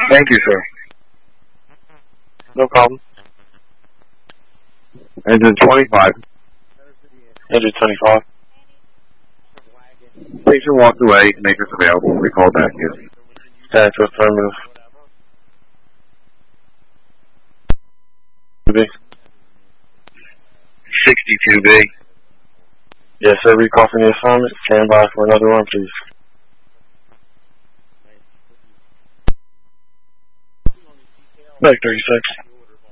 Thank you, sir. No problem. Engine 25. Engine 25. Patient walked away. Make us available. We call back in. That's affirmative. B. 62B. Yes, sir. Recall from the assignment. Stand by for another run, please. Back 36.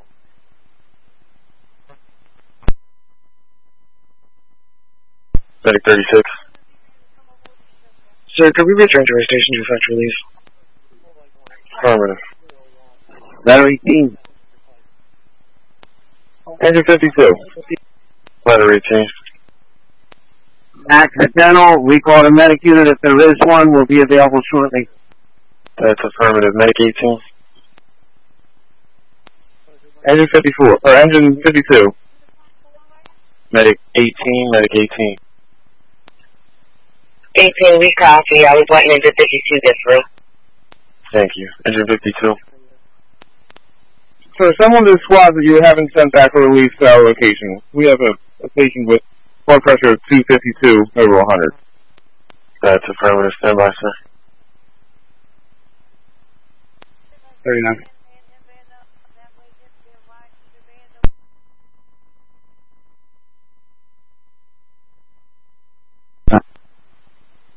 Medic 36. Sir, could we return to our station to effect release? Affirmative. Letter 18. Engine 52. Letter 18. Accidental. We call the medic unit. If there is one, will be available shortly. That's affirmative. Medic 18. Engine 54. Or engine 52. Medic 18. Medic 18. 18, we copy. I was wanting into 52 this room. Thank you. Engine 52. So someone of the squad that you haven't sent back for release to our location. We have a patient with blood pressure of 252 over 100. That's affirmative. Stand by, sir. 39.